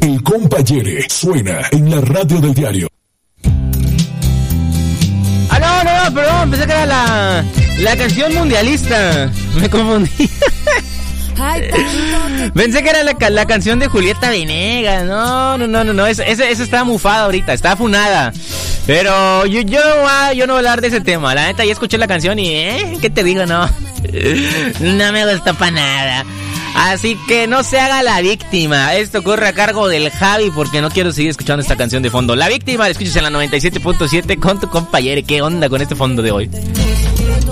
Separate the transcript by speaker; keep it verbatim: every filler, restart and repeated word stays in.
Speaker 1: El Compayere suena en la radio del diario.
Speaker 2: Ah, no, no, no, perdón, pensé que era la, la canción mundialista. Me confundí. Pensé que era la, la canción de Julieta Venegas. No, no, no, no, no. Esa, esa, esa está mufada ahorita, está funada. Pero yo, yo, ah, yo no voy a hablar de ese tema. La neta, ya escuché la canción y, ¿eh? ¿Qué te digo? No, no me gustó para nada. Así que no se haga la víctima. Esto corre a cargo del Javi porque no quiero seguir escuchando esta canción de fondo. La víctima la escuchas en la noventa y siete punto siete con tu compañero. ¿Qué onda con este fondo de hoy?